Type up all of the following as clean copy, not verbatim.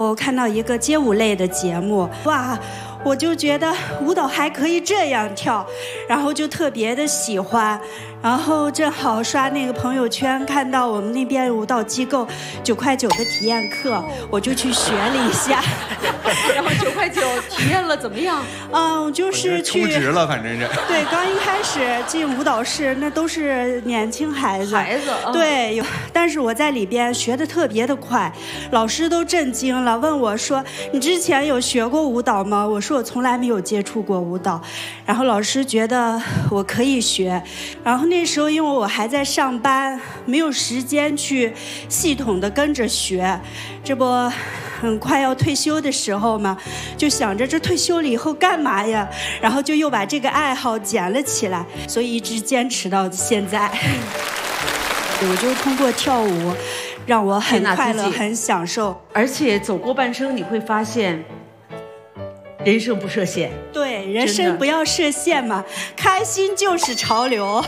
候看到一个街舞类的节目，哇！我就觉得舞蹈还可以这样跳，然后就特别的喜欢，然后正好刷那个朋友圈，看到我们那边舞蹈机构9.9块的体验课，我就去学了一下。 然后9.9块体验了怎么样？ 就是去充值了，反正是。 对，刚一开始进舞蹈室，那都是年轻孩子。对，但是我在里边学得特别的快，老师都震惊了，问我说：“你之前有学过舞蹈吗？”我说我从来没有接触过舞蹈，然后老师觉得我可以学，然后那时候因为我还在上班，没有时间去系统的跟着学，这不很快要退休的时候嘛，就想着这退休了以后干嘛呀，然后就又把这个爱好捡了起来，所以一直坚持到现在。我就通过跳舞让我很快乐很享受， 而且走过半生你会发现人生不设限。 对，人生不要设限嘛，开心就是潮流。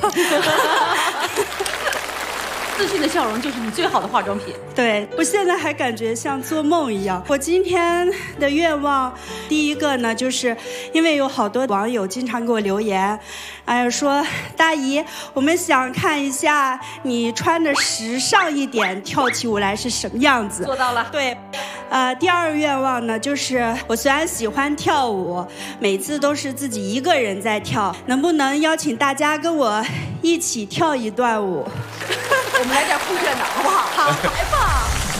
自信的笑容就是你最好的化妆品。 对，我现在还感觉像做梦一样。我今天的愿望，第一个呢，就是因为有好多网友经常给我留言，说大姨，我们想看一下你穿的时尚一点，跳起舞来是什么样子。 做到了。 对，第二个愿望呢，就是我虽然喜欢跳舞，每次都是自己一个人在跳，能不能邀请大家跟我一起跳一段舞？ 我们来点酷炫的，好不好？好，来吧。